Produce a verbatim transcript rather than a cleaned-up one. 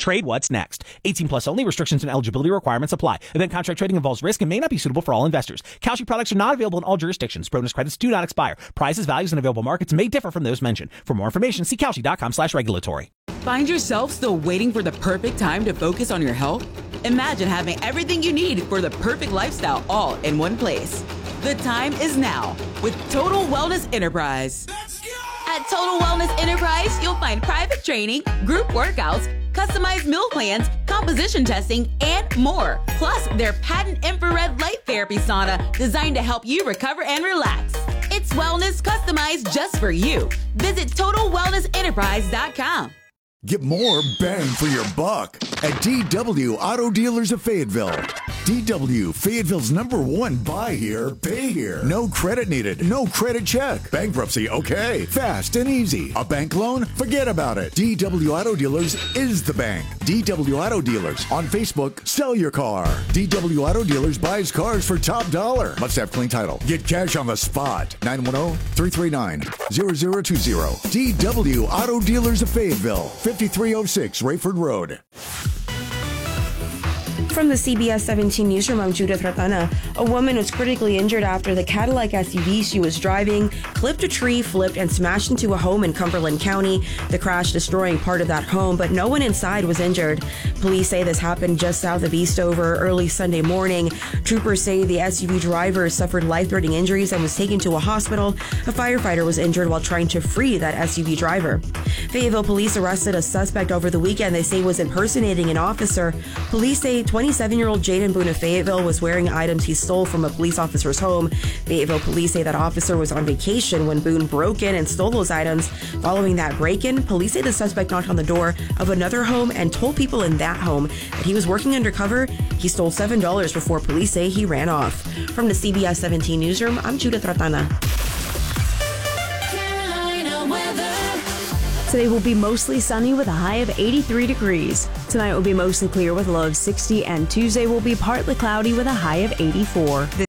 Trade what's next. eighteen plus only. Restrictions and eligibility requirements apply. Event contract trading involves risk and may not be suitable for all investors. Kalshi products are not available in all jurisdictions. Bonus credits do not expire. Prices, values, and available markets may differ from those mentioned. For more information, see Kalshi.com slash regulatory. Find yourself still waiting for the perfect time to focus on your health? Imagine having everything you need for the perfect lifestyle all in one place. The time is now with Total Wellness Enterprise. At Total Wellness Enterprise, you'll find private training, group workouts, customized meal plans, composition testing, and more. Plus, their patent infrared light therapy sauna designed to help you recover and relax. It's wellness customized just for you. Visit Total Wellness Enterprise dot com. Get more bang for your buck at D W Auto Dealers of Fayetteville. D W, Fayetteville's number one buy here, pay here. No credit needed, no credit check. Bankruptcy, okay. Fast and easy. A bank loan? Forget about it. D W Auto Dealers is the bank. D W Auto Dealers. On Facebook, sell your car. D W Auto Dealers buys cars for top dollar. Must have clean title. Get cash on the spot. nine one zero, three three nine, zero zero two zero. D W Auto Dealers of Fayetteville. fifty-three oh six Rayford Road. From the C B S seventeen newsroom, I'm Judith Ratana. A woman was critically injured after the Cadillac S U V she was driving clipped a tree, flipped, and smashed into a home in Cumberland County. The crash destroying part of that home, but no one inside was injured. Police say this happened just south of Eastover early Sunday morning. Troopers say the S U V driver suffered life-threatening injuries and was taken to a hospital. A firefighter was injured while trying to free that S U V driver. Fayetteville police arrested a suspect over the weekend they say was impersonating an officer. Police say twenty-seven-year-old Jaden Boone of Fayetteville was wearing items he stole from a police officer's home. Fayetteville police say that officer was on vacation when Boone broke in and stole those items. Following that break-in, police say the suspect knocked on the door of another home and told people in that home that he was working undercover. He stole seven dollars before police say he ran off. From the C B S seventeen newsroom, I'm Judith Ratana. Today will be mostly sunny with a high of eighty-three degrees. Tonight will be mostly clear with a low of sixty, and Tuesday will be partly cloudy with a high of eighty-four.